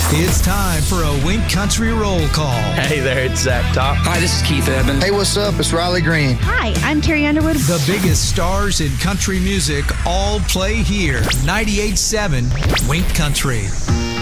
It's time for a Wink Country roll call. Hey there, it's Zach Top. Hi, this is Keith Evans. Hey, what's up? It's Riley Green. Hi, I'm Carrie Underwood. The biggest stars in country music all play here. 98.7 Wink Country.